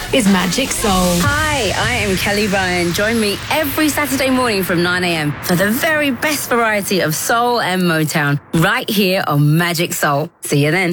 is Magic Soul. Hi, I am Kelly Ryan. Join me every Saturday morning from 9 a.m. for the very best variety of soul and Motown right here on Magic Soul. See you then.